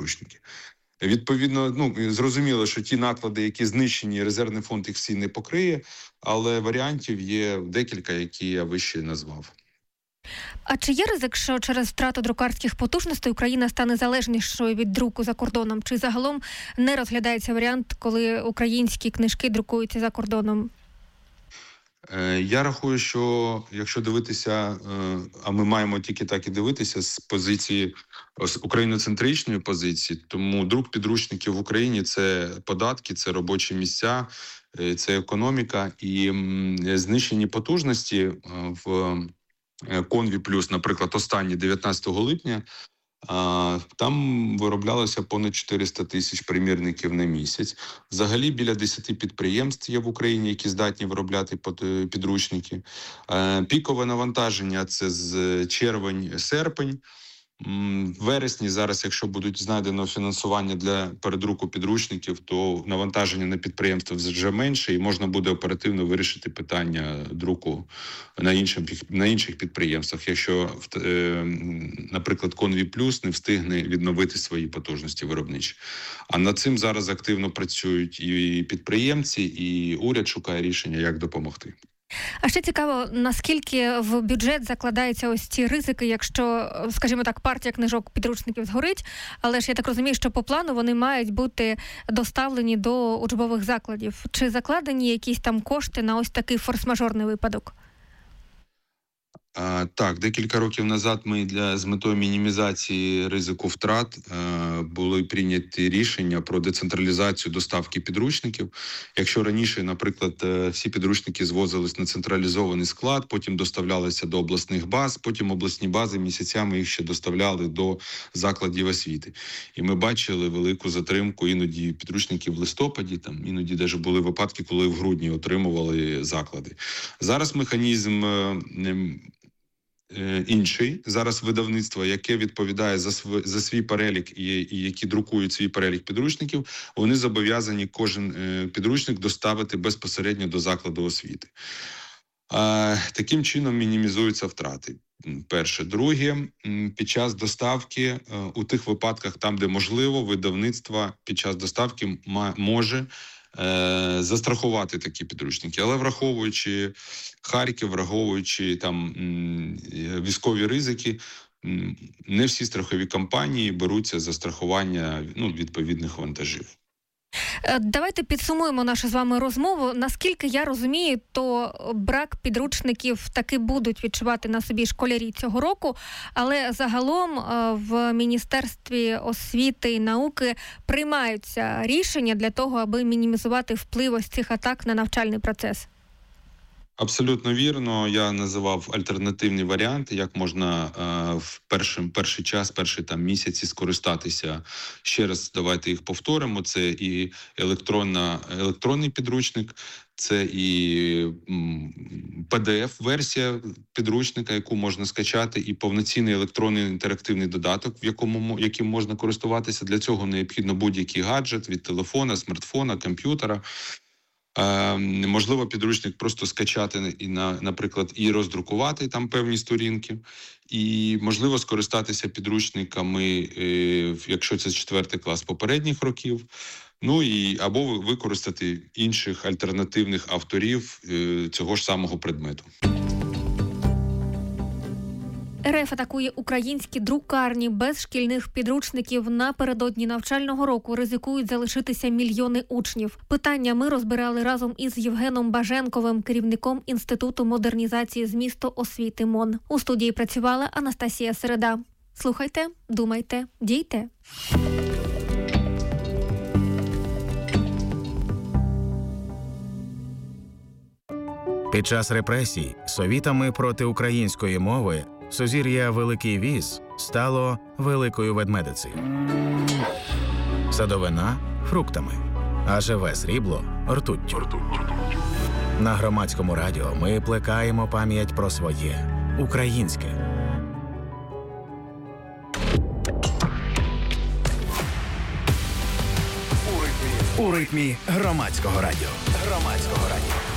підручники. Відповідно, зрозуміло, що ті наклади, які знищені, резервний фонд їх всі не покриє, але варіантів є декілька, які я вище назвав. А чи є ризик, що через втрату друкарських потужностей Україна стане залежнішою від друку за кордоном? Чи загалом не розглядається варіант, коли українські книжки друкуються за кордоном? Я рахую, що якщо дивитися, а ми маємо тільки так і дивитися з позиції, з україноцентричної позиції, тому друк підручників в Україні – це податки, це робочі місця, це економіка і знищені потужності в Конві Плюс, наприклад, останні 19 липня, там вироблялося понад 400 тисяч примірників на місяць. Взагалі біля 10 підприємств є в Україні, які здатні виробляти підручники. Пікове навантаження – це з червень-серпень. В вересні зараз, якщо будуть знайдено фінансування для передруку підручників, то навантаження на підприємства вже менше і можна буде оперативно вирішити питання друку на інших підприємствах, якщо, наприклад, Конві Плюс не встигне відновити свої потужності виробничі. А над цим зараз активно працюють і підприємці, і уряд шукає рішення, як допомогти. А ще цікаво, наскільки в бюджет закладаються ось ці ризики, якщо, скажімо так, партія книжок підручників згорить, але ж я так розумію, що по плану вони мають бути доставлені до учбових закладів. Чи закладені якісь там кошти на ось такий форс-мажорний випадок? Так, декілька років назад ми з метою мінімізації ризику втрат були прийняті рішення про децентралізацію доставки підручників. Якщо раніше, наприклад, всі підручники звозились на централізований склад, потім доставлялися до обласних баз, потім обласні бази місяцями їх ще доставляли до закладів освіти. І ми бачили велику затримку іноді підручників в листопаді, там іноді навіть були випадки, коли в грудні отримували заклади. Зараз механізм інший. Зараз видавництво, яке відповідає за свій перелік і які друкують свій перелік підручників, вони зобов'язані кожен підручник доставити безпосередньо до закладу освіти. Таким чином мінімізуються втрати. Перше. Друге, під час доставки, у тих випадках, там, де можливо, видавництво під час доставки може застрахувати такі підручники. Але враховуючи Харків, враховуючи там військові ризики, не всі страхові компанії беруться за страхування відповідних вантажів. Давайте підсумуємо нашу з вами розмову. Наскільки я розумію, то брак підручників таки будуть відчувати на собі школярі цього року, але загалом в Міністерстві освіти і науки приймаються рішення для того, аби мінімізувати вплив ось цих атак на навчальний процес. Абсолютно вірно. Я називав альтернативні варіанти, як можна в перші місяці скористатися. Ще раз давайте їх повторимо. Це і електронний підручник, це і PDF-версія підручника, яку можна скачати, і повноцінний електронний інтерактивний додаток, яким можна користуватися. Для цього необхідно будь-який гаджет від телефона, смартфона, комп'ютера. Можливо, підручник просто скачати і, наприклад, і роздрукувати там певні сторінки. І можливо скористатися підручниками, якщо це 4 клас попередніх років. Або використати інших альтернативних авторів цього ж самого предмету. РФ атакує українські друкарні. Без шкільних підручників напередодні навчального року ризикують залишитися мільйони учнів. Питання ми розбирали разом із Євгеном Баженковим, керівником Інституту модернізації змісту освіти МОН. У студії працювала Анастасія Середа. Слухайте, думайте, дійте. Під час репресій совітами проти української мови сузір'я Великий Віз стало Великою Ведмедицею. Садовина – фруктами, а живе срібло – ртуттю. На Громадському радіо ми плекаємо пам'ять про своє – українське. У ритмі Громадського радіо.